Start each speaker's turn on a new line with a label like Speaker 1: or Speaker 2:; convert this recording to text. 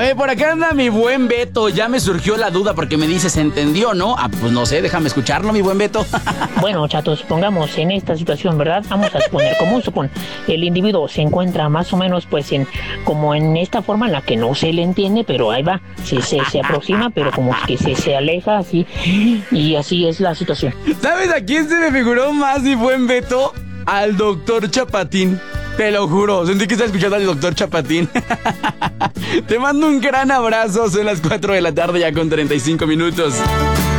Speaker 1: ver, por acá anda mi buen Beto. Ya me surgió la duda porque me dice, ¿se entendió, no? Pues no sé, déjame escucharlo, mi buen Beto.
Speaker 2: Bueno, chatos, pongamos en esta situación, ¿verdad? Vamos a suponer, el individuo se encuentra más o menos, pues, como en esta forma en la que no se le entiende, pero ahí va, se aproxima, pero como que se aleja, así, y así es la situación.
Speaker 1: ¿Sabes a quién se me figuró más, mi buen Beto? Al doctor Chapatín. Te lo juro, sentí que estaba escuchando al doctor Chapatín. Te mando un gran abrazo, son las 4 de la tarde ya con 35 minutos.